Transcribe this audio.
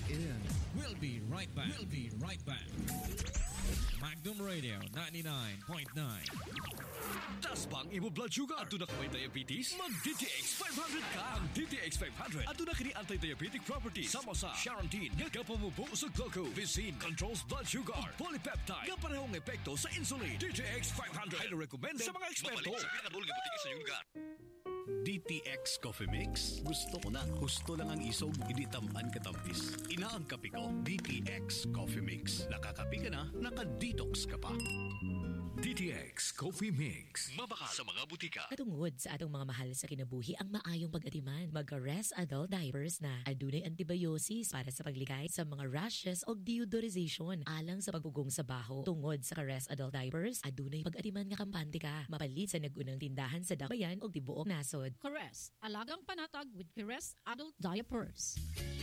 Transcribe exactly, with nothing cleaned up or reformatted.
in. We'll be right back. We'll be right back. Magnum Radio ninety-nine point nine. Tas bang imo blood sugar? Ato na kay diabetes? Mag-D T X five hundred ka. Ang D T X five hundred. Ato na kini anti-diabetic properties. Sama sa Charantine, nga kapamubo sa glucose. Vicine controls blood sugar. Ug polypeptide, nga parehong epekto sa insulin. D T X five hundred. Highly recommended sa mga eksperto. Mapalit sa pinakadulong butiki sa iyong lugar. D T X Coffee Mix. Gusto ko na. Gusto lang ang isog, hindi taman katampis. Ina ang kape ko, D T X Coffee Mix. Nakakape ka na, naka-detox ka pa. D T X Coffee Mix. Mabaka sa mga butika. Katungod sa atong mga mahal sa kinabuhi ang maayong pag-atiman. Mag-Rest Adult Diapers na. Adunay antibiosis para sa pagligay sa mga rashes o deodorization alang sa pagbugong sa baho. Tungod sa Rest Adult Diapers, adunay pag-atiman nga kampante ka. Mapalit sa nagunang tindahan sa Dakbayan o tibuok nasod. Caress, alagang panatag with Caress Adult Diapers.